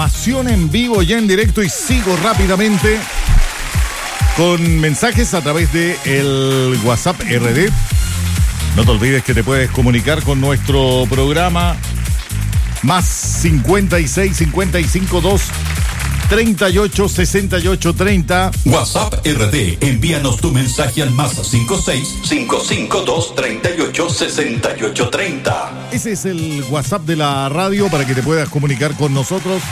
Pasión en vivo y en directo, y sigo rápidamente con mensajes a través de el WhatsApp RD. No te olvides que te puedes comunicar con nuestro programa más 56 55 2 38 68 30. WhatsApp RD, envíanos tu mensaje al más 56 552 38 68 30. Ese es el WhatsApp de la radio para que te puedas comunicar con nosotros.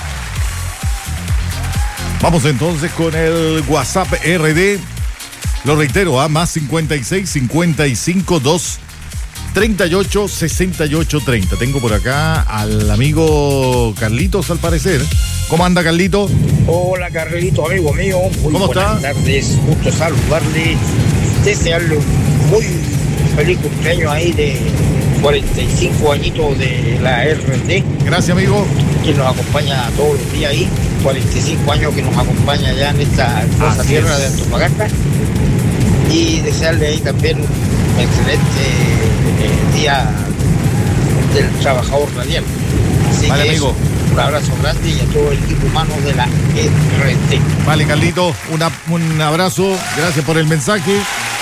Vamos entonces con el WhatsApp RD. Lo reitero, más 56 55 2 38 68 30. Tengo por acá al amigo Carlitos, al parecer. ¿Cómo anda, Carlito? Hola, Carlito, amigo mío. Muy ¿Cómo está? buenas tardes, gusto saludarle. Desearle un muy feliz cumpleaños ahí de 45 añitos de la RD. Gracias, amigo. Que nos acompaña todos los días ahí. 45 años que nos acompaña ya en esta hermosa tierra de Antofagasta. Y desearle ahí también un excelente día del trabajador radial. Así vale, que amigo. Un abrazo grande y a todo el equipo humano de la RT. Vale, Carlito, un abrazo. Gracias por el mensaje.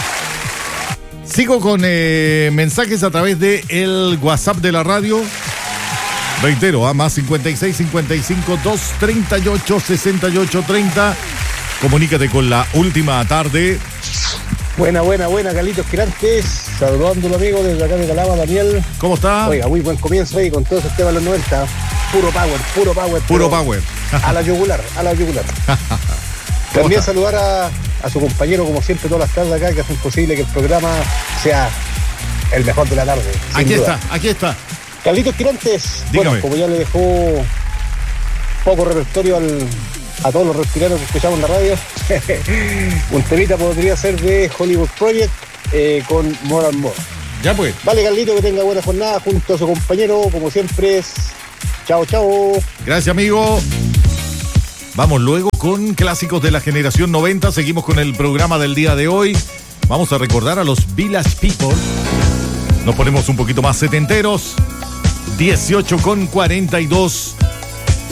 Sigo con mensajes a través de el WhatsApp de la radio. Reitero, más 56 55 2 38 68 30. Comunícate con la última tarde. Buena, Carlitos Quirantes, saludándolo, amigo, desde acá de Calama, Daniel. ¿Cómo está? Oiga, muy buen comienzo ahí con todo ese tema de los 90. Puro power. Puro power. A la yugular. También saludar a su compañero, como siempre, todas las tardes acá, que hacen posible que el programa sea el mejor de la tarde. Aquí está. Carlitos Quirantes, dígame. Bueno, como ya le dejó poco repertorio a todos los reptilianos que escuchamos en la radio, un temita podría ser de Hollywood Project con More and More. Ya pues. Vale, Carlito, que tenga buena jornada junto a su compañero, como siempre es. Chao. Gracias, amigo. Vamos luego con clásicos de la generación 90. Seguimos con el programa del día de hoy. Vamos a recordar a los Village People. Nos ponemos un poquito más setenteros. 18:42.